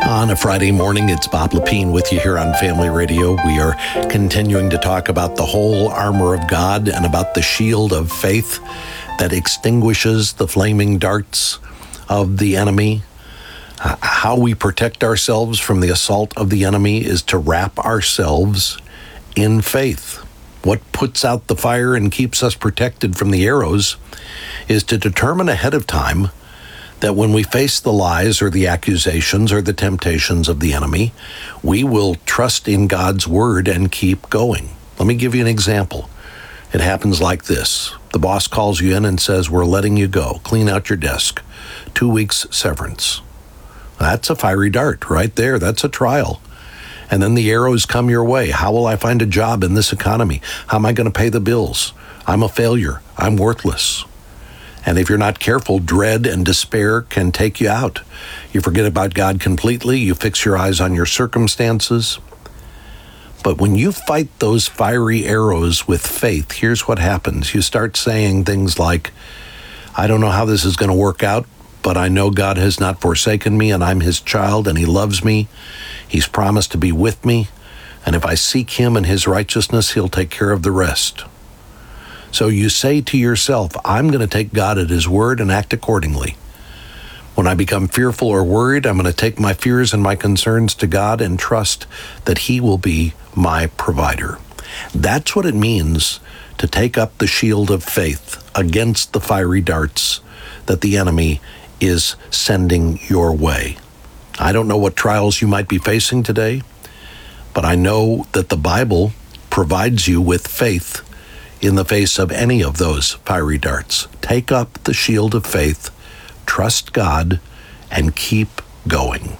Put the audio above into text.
On a Friday morning, it's Bob Lepine with you here on Family Radio. We are continuing to talk about the whole armor of God and about the shield of faith that extinguishes the flaming darts of the enemy. How we protect ourselves from the assault of the enemy is to wrap ourselves in faith. What puts out the fire and keeps us protected from the arrows is to determine ahead of time that when we face the lies or the accusations or the temptations of the enemy, we will trust in God's word and keep going. Let me give you an example. It happens like this. The boss calls you in and says, "We're letting you go. Clean out your desk. 2 weeks severance." That's a fiery dart right there. That's a trial. And then the arrows come your way. How will I find a job in this economy? How am I going to pay the bills? I'm a failure. I'm worthless. And if you're not careful, dread and despair can take you out. You forget about God completely. You fix your eyes on your circumstances. But when you fight those fiery arrows with faith, here's what happens. You start saying things like, "I don't know how this is going to work out, but I know God has not forsaken me, and I'm his child, and he loves me. He's promised to be with me. And if I seek him and his righteousness, he'll take care of the rest." So you say to yourself, "I'm going to take God at his word and act accordingly. When I become fearful or worried, I'm going to take my fears and my concerns to God and trust that he will be my provider." That's what it means to take up the shield of faith against the fiery darts that the enemy is sending your way. I don't know what trials you might be facing today, but I know that the Bible provides you with faith in the face of any of those fiery darts. Take up the shield of faith, trust God, and keep going.